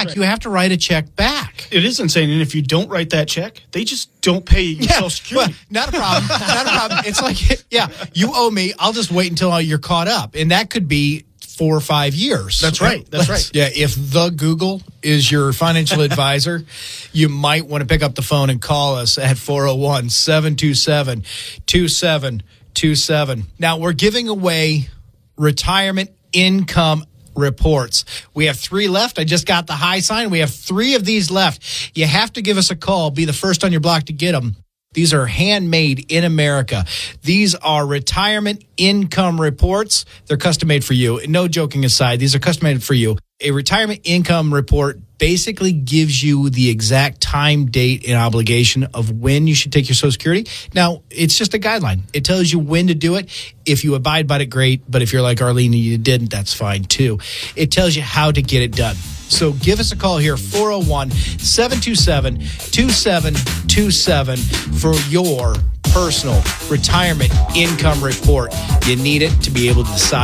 back, you have to write a check back. It is insane. And if you don't write that check, they just don't pay you Social Security. Well, not a problem. Not a problem. It's like, you owe me. I'll just wait until you're caught up. And that could be 4 or 5 years. That's right. That's right. Yeah, if the Google is your financial advisor, you might want to pick up the phone and call us at 401-727-2727. Now, we're giving away retirement income reports. We have 3 left. I just got the high sign. We have 3 of these left. You have to give us a call. Be the first on your block to get them. These are handmade in America. These are retirement income reports. They're custom made for you. No joking aside, these are custom made for you. A retirement income report basically gives you the exact time, date, and obligation of when you should take your Social Security. Now, it's just a guideline. It tells you when to do it. If you abide by it, great. But if you're like Arlene and you didn't, that's fine too. It tells you how to get it done. So give us a call here, 401-727-2727 for your personal retirement income report. You need it to be able to decide